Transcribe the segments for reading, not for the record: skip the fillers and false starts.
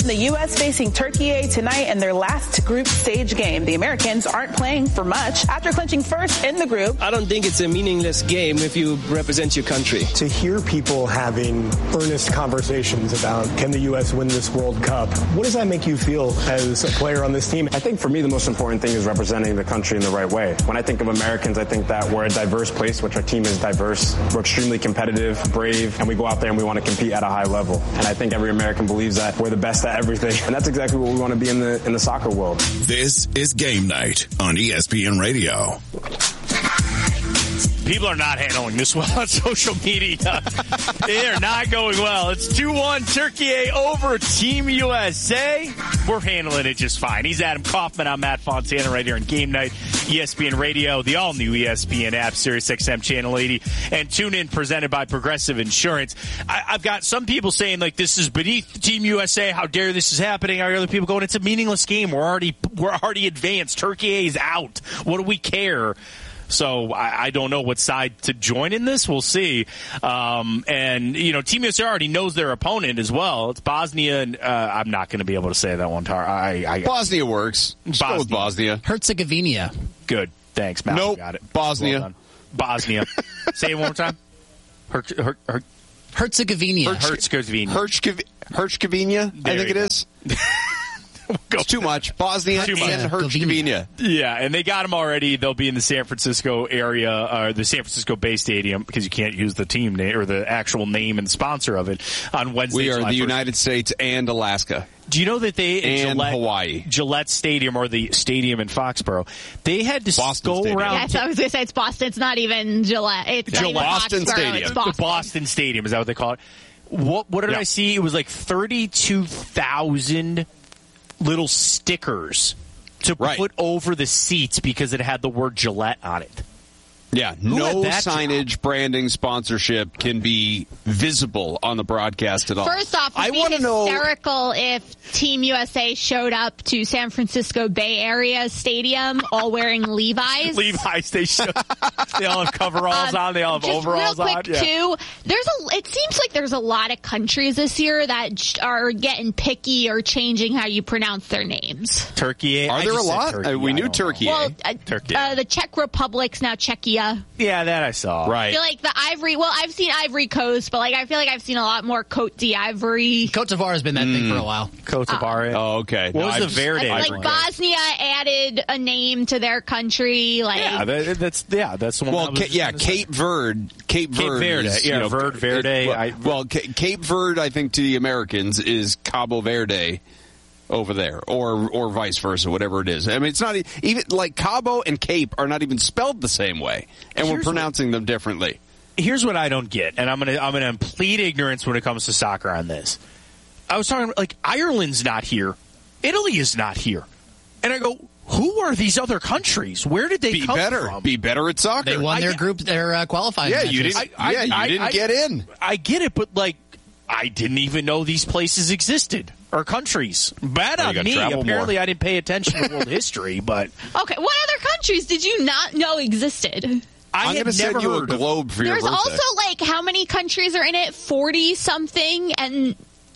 The U.S. facing Turkey A tonight in their last group stage game. The Americans aren't playing for much after clinching first in the group. I don't think it's a meaningless game if you represent your country. To hear people having earnest conversations about can the U.S. win this World Cup, what does that make you feel as a player on this team? I think for me the most important thing is representing the country in the right way. When I think of Americans, I think that we're a diverse place, which our team is diverse. We're extremely competitive, brave, and we go out there and we want to compete at a high level. And I think every American believes that we're the best at everything. And that's exactly what we want to be in the soccer world. This is Game Night on ESPN Radio. People are not handling this well on social media. They are not going well. It's 2-1 Turkey A over Team USA. We're handling it just fine. He's Adam Kaufman. I'm Matt Fontana right here on Game Night, ESPN Radio, the all-new ESPN app, SiriusXM Channel 80, and Tune In presented by Progressive Insurance. I've got some people saying, like, this is beneath Team USA. How dare this is happening? I got other people going, it's a meaningless game. We're already advanced. Turkey A is out. What do we care? So I don't know what side to join in this. We'll see. And, you know, Team USA already knows their opponent as well. It's Bosnia, and I'm not going to be able to say that one time. Bosnia works. Just go with Bosnia. Herzegovina. Good. Thanks, Matt. Nope. Got it. Bosnia. Well Bosnia. Say it one more time. Herzegovina. Herzegovina. Herzegovina, I think it is. It's too much. Bosnia and Herzegovina. Yeah, and they got them already. They'll be in the San Francisco area, the San Francisco Bay Stadium, because you can't use the team name or the actual name and sponsor of it on Wednesday. We are the United States and Alaska. Do you know that they and Hawaii, Gillette Stadium, or the stadium in Foxborough, they had to Boston go Stadium. around. Yeah, so I was going to say it's Boston. It's not even Gillette. It's Gillette. Boston Stadium. It's Boston. The Boston Stadium, is that what they call it? What did I see? It was like 32,000 little stickers to put over the seats because it had the word Gillette on it. Yeah, no signage, branding, sponsorship can be visible on the broadcast at all. First off, it'd be hysterical if Team USA showed up to San Francisco Bay Area Stadium all wearing Levi's. Levi's, they all have coveralls on. They all have overalls on. Just real quick, too, it seems like there's a lot of countries this year that are getting picky or changing how you pronounce their names. Turkey. Are there a lot? We knew Turkey. Well, Turkey. The Czech Republic's now Czechia. Yeah, that I saw. Right. I feel like I've seen Ivory Coast, but I feel like I've seen a lot more Côte d'Ivory. Côte d'Ivoire has been that thing for a while. Côte d'Ivoire. Oh, okay. What was the Verde? Like Bosnia added a name to their country. That's the one. Well, Cape Verde. Cape Verde. Yeah, Verde. Cape Verde, I think to the Americans is Cabo Verde over there, or vice versa, whatever it is. I mean, it's not even like Cabo and Cape are not even spelled the same way, and we're pronouncing them differently. Here's what I don't get, and I'm gonna plead ignorance when it comes to soccer on this. I was talking like Ireland's not here, Italy is not here, and I go, who are these other countries? Where did they come from? Be better at soccer. They won their group, their qualifying. Yeah, matches. you didn't. You didn't get in. I get it, but I didn't even know these places existed. Or countries. Bad on me. Apparently I didn't pay attention to world history, but... Okay, what other countries did you not know existed? I'm going to send you a globe for your birthday. There's also, how many countries are in it? 40-something? And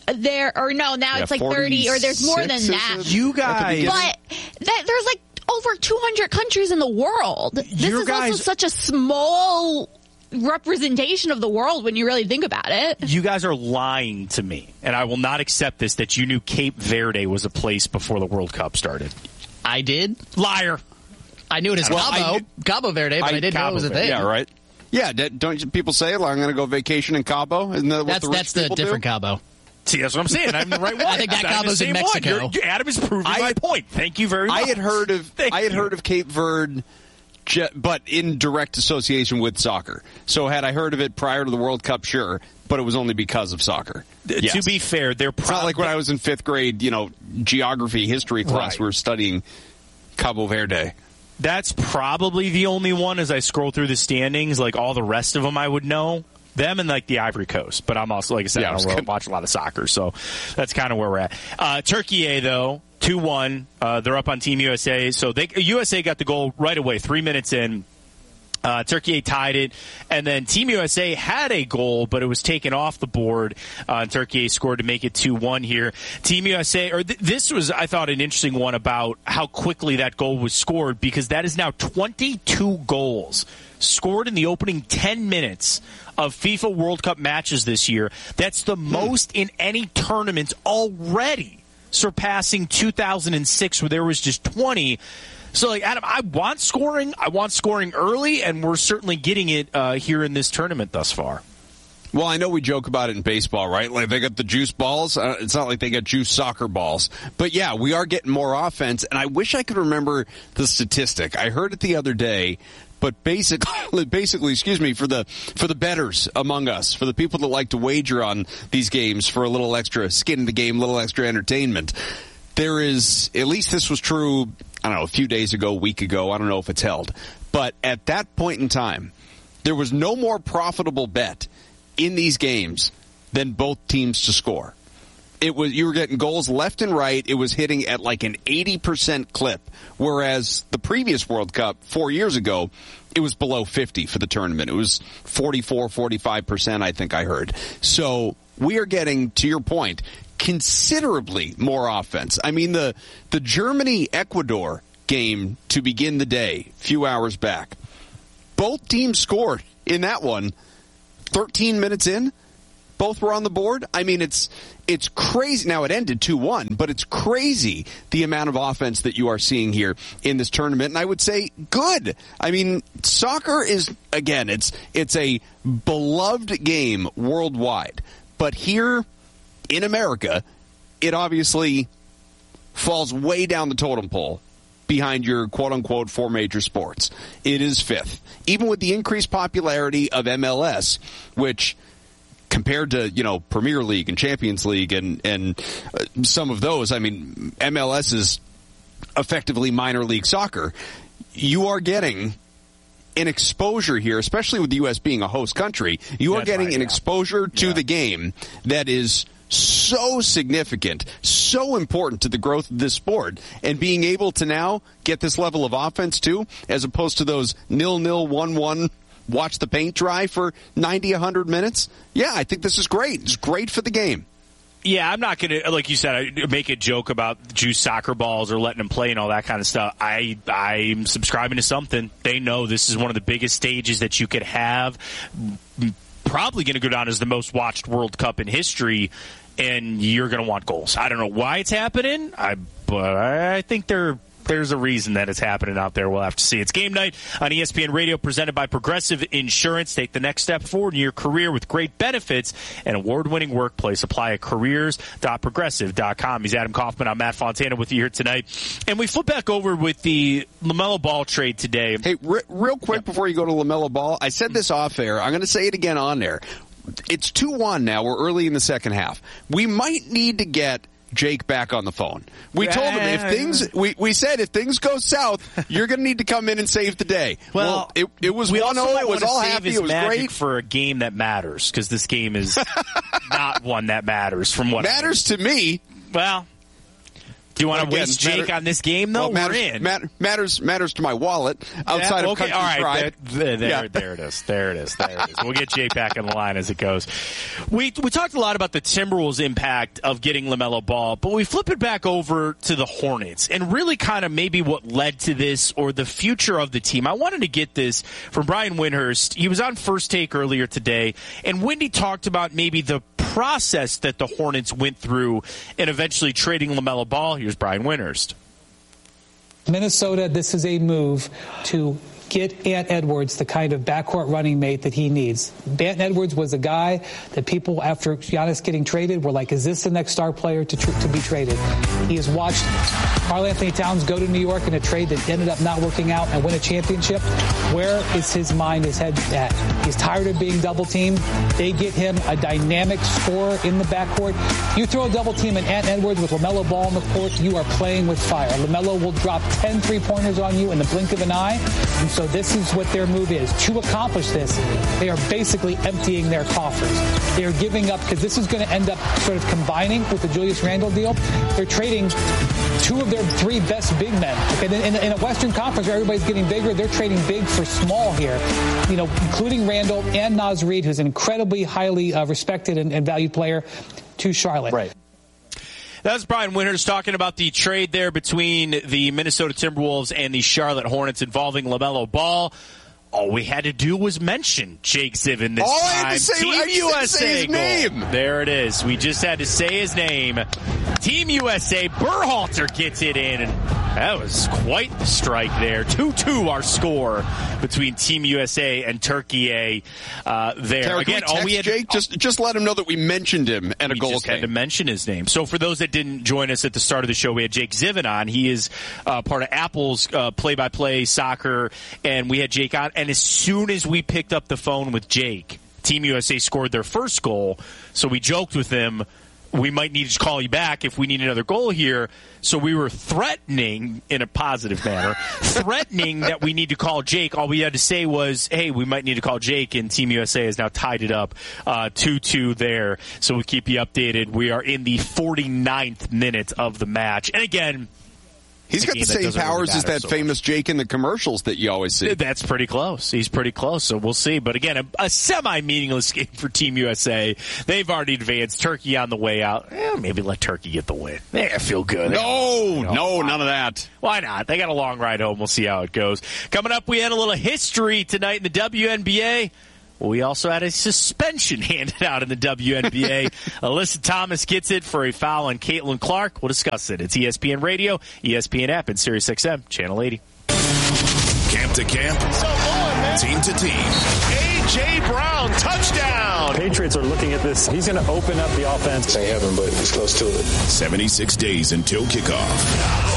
it's 30, or there's more than that. You guys... But there's, over 200 countries in the world. This is also such a small representation of the world when you really think about it. You guys are lying to me, and I will not accept this, that you knew Cape Verde was a place before the World Cup started. I did. Liar. I knew it as Cabo Verde, but I didn't know it was a thing. Yeah, right. Yeah, don't people say, I'm going to go vacation in Cabo? Isn't that what that's the different Cabo. See, that's what I'm saying. I'm the right one. I think that Cabo's in Mexico. Adam is proving my point. Thank you very much. I had heard of Cape Verde, but in direct association with soccer. So had I heard of it prior to the World Cup, sure, but it was only because of soccer. Yes. To be fair, it's not like when I was in 5th grade, geography, history class, we were studying Cabo Verde. That's probably the only one as I scroll through the standings. All the rest of them I would know. Them and the Ivory Coast. But I'm also, like I said, I don't watch a lot of soccer, so that's kind of where we're at. Turkey A, though, 2-1. They're up on Team USA. So USA got the goal right away, 3 minutes in. Turkey tied it, and then Team USA had a goal, but it was taken off the board. Turkey scored to make it 2-1 here. Team USA, this was, I thought, an interesting one about how quickly that goal was scored, because that is now 22 goals scored in the opening 10 minutes of FIFA World Cup matches this year. That's the most in any tournament already, surpassing 2006, where there was just 20. So, Adam, I want scoring. I want scoring early, and we're certainly getting it here in this tournament thus far. Well, I know we joke about it in baseball, right? Like, they got the juice balls. It's not like they got juice soccer balls. But, yeah, we are getting more offense, and I wish I could remember the statistic. I heard it the other day, but basically, excuse me, for the bettors among us, for the people that like to wager on these games for a little extra skin in the game, a little extra entertainment, there is, at least this was true, I don't know, a few days ago, a week ago, I don't know if it's held. But at that point in time, there was no more profitable bet in these games than both teams to score. You were getting goals left and right. It was hitting at like an 80% clip, whereas the previous World Cup 4 years ago, it was below 50 for the tournament. It was 44, 45%, I think I heard. So we are getting, to your point, considerably more offense. I mean, the Germany-Ecuador game to begin the day, a few hours back, both teams scored in that one 13 minutes in. Both were on the board. I mean, it's crazy. Now, it ended 2-1, but it's crazy the amount of offense that you are seeing here in this tournament. And I would say good. I mean, soccer is, again, it's a beloved game worldwide. But here in America, it obviously falls way down the totem pole behind your quote-unquote four major sports. It is fifth. Even with the increased popularity of MLS, which compared to, Premier League and Champions League and some of those, I mean, MLS is effectively minor league soccer. You are getting an exposure here, especially with the U.S. being a host country. You are getting an exposure to the game that is so significant, so important to the growth of this sport, and being able to now get this level of offense too, as opposed to those 0-0, 1-1, watch the paint dry for 90, 100 minutes. Yeah, I think this is great. It's great for the game. Yeah, I'm not going to, like you said, make a joke about juice soccer balls or letting them play and all that kind of stuff. I'm subscribing to something. They know this is one of the biggest stages that you could have. Probably going to go down as the most watched World Cup in history, and you're going to want goals. I don't know why it's happening, but I think there's a reason that it's happening out there. We'll have to see. It's Game Night on ESPN Radio, presented by Progressive Insurance. Take the next step forward in your career with great benefits and award-winning workplace. Apply at careers.progressive.com. He's Adam Kaufman. I'm Matt Fontana with you here tonight. And we flip back over with the LaMelo Ball trade today. Hey, real quick before you go to LaMelo Ball, I said this off air. I'm going to say it again on air. It's 2-1 now. We're early in the second half. We might need to get Jake back on the phone. We told him we said if things go south, you're going to need to come in and save the day. Well, it was 1-0. It was all happy. It was great for a game that matters, because this game is not one that matters. From what matters to me. Well, do you want to waste Jake on this game, though? Well, we're in. Matters to my wallet outside of Country all right, Pride. There it is. We'll get Jake back on the line as it goes. We talked a lot about the Timberwolves' impact of getting LaMelo Ball, but we flip it back over to the Hornets and really kind of maybe what led to this or the future of the team. I wanted to get this from Brian Windhorst. He was on First Take earlier today, and Windy talked about maybe the process that the Hornets went through in eventually trading LaMelo Ball. Here's Brian Windhorst. Minnesota, this is a move to get Ant Edwards the kind of backcourt running mate that he needs. Ant Edwards was a guy that people, after Giannis getting traded, were like, is this the next star player to be traded? He has watched Karl-Anthony Towns go to New York in a trade that ended up not working out and win a championship. Where is his mind, his head at? He's tired of being double-teamed. They get him a dynamic scorer in the backcourt. You throw a double team at Ant Edwards with LaMelo Ball on the court, you are playing with fire. LaMelo will drop 10 3-pointers on you in the blink of an eye. And so this is what their move is. To accomplish this, they are basically emptying their coffers. They are giving up, because this is going to end up sort of combining with the Julius Randle deal. They're trading two of their three best big men. Okay, in a Western Conference where everybody's getting bigger, they're trading big for small here, including Randall and Naz Reid, who's an incredibly highly respected and valued player, to Charlotte. Right. That's Brian Winters talking about the trade there between the Minnesota Timberwolves and the Charlotte Hornets involving LaMelo Ball. All we had to do was mention Jake Ziven this time. All I had to say, Team USA say his name. There it is. We just had to say his name. Team USA. Berhalter gets it in. And that was quite the strike there. 2-2 our score between Team USA and Turkey there. Tara, again, all we had Jake, just let him know that we mentioned him and a goal just had to mention his name. So for those that didn't join us at the start of the show, we had Jake Ziven on. He is part of Apple's play-by-play soccer, and we had Jake on. And as soon as we picked up the phone with Jake, Team USA scored their first goal. So we joked with him, we might need to call you back if we need another goal here. So we were threatening, in a positive manner, that we need to call Jake. All we had to say was, hey, we might need to call Jake, and Team USA has now tied it up 2-2 there. So we'll keep you updated. We are in the 49th minute of the match. And again, he's got the same powers as that famous Jake in the commercials that you always see. That's pretty close. He's pretty close, so we'll see. But again, a semi-meaningless game for Team USA. They've already advanced. Turkey on the way out. Maybe let Turkey get the win. They feel good. No, none of that. Why not? They got a long ride home. We'll see how it goes. Coming up, we had a little history tonight in the WNBA. We also had a suspension handed out in the WNBA. Alyssa Thomas gets it for a foul on Caitlin Clark. We'll discuss it. It's ESPN Radio, ESPN app, and SiriusXM, Channel 80. Camp to camp, team to team. A.J. Brown, touchdown! Patriots are looking at this. He's going to open up the offense. This ain't heaven, but it's close to it. 76 days until kickoff.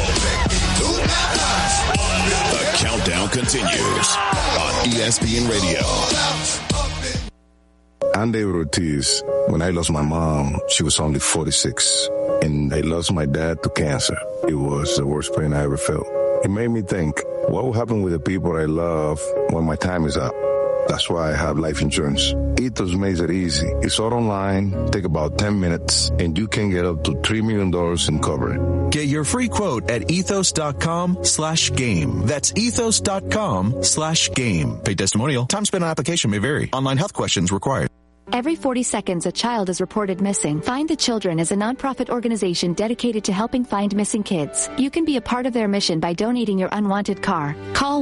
The countdown continues on ESPN Radio. I'm David Ortiz. When I lost my mom, she was only 46. And I lost my dad to cancer. It was the worst pain I ever felt. It made me think, what will happen with the people I love when my time is up? That's why I have life insurance. Ethos makes it easy. It's all online, take about 10 minutes, and you can get up to $3 million in coverage. Get your free quote at ethos.com/game. That's ethos.com/game. Paid testimonial. Time spent on application may vary. Online health questions required. Every 40 seconds, a child is reported missing. Find the Children is a nonprofit organization dedicated to helping find missing kids. You can be a part of their mission by donating your unwanted car. Call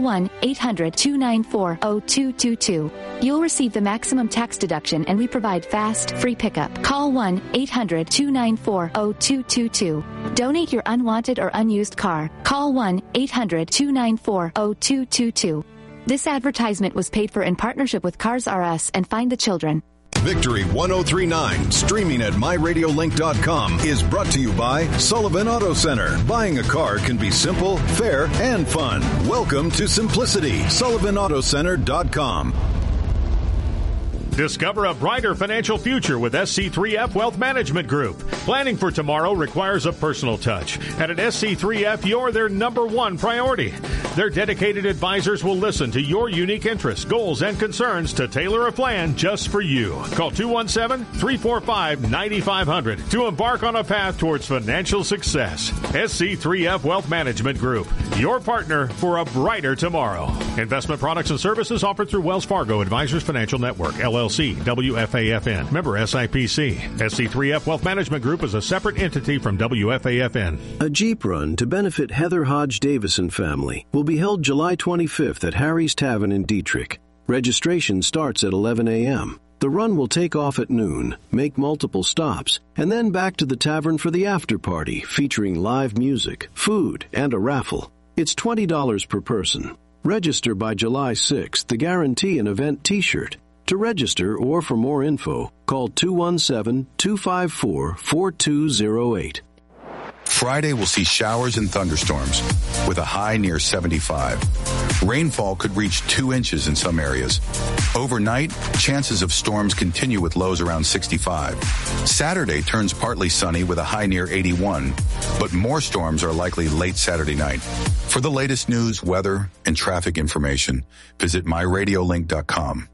1-800-294-0222. You'll receive the maximum tax deduction, and we provide fast, free pickup. Call 1-800-294-0222. Donate your unwanted or unused car. Call 1-800-294-0222. This advertisement was paid for in partnership with Cars R Us and Find the Children. Victory 1039, streaming at myradiolink.com, is brought to you by Sullivan Auto Center. Buying a car can be simple, fair, and fun. Welcome to simplicity. SullivanAutoCenter.com. Discover a brighter financial future with SC3F Wealth Management Group. Planning for tomorrow requires a personal touch. And at SC3F, you're their number one priority. Their dedicated advisors will listen to your unique interests, goals, and concerns to tailor a plan just for you. Call 217-345-9500 to embark on a path towards financial success. SC3F Wealth Management Group, your partner for a brighter tomorrow. Investment products and services offered through Wells Fargo Advisors Financial Network, LLC, WFAFN. Member SIPC. SC3F Wealth Management Group is a separate entity from WFAFN. A Jeep run to benefit Heather Hodge Davison family will be held July 25th at Harry's Tavern in Dietrich. Registration starts at 11 a.m. The run will take off at noon, make multiple stops, and then back to the tavern for the after party featuring live music, food, and a raffle. It's $20 per person. Register by July 6th to guarantee an event t-shirt. To register or for more info, call 217-254-4208. Friday will see showers and thunderstorms with a high near 75. Rainfall could reach 2 inches in some areas. Overnight, chances of storms continue with lows around 65. Saturday turns partly sunny with a high near 81, but more storms are likely late Saturday night. For the latest news, weather, and traffic information, visit myradiolink.com.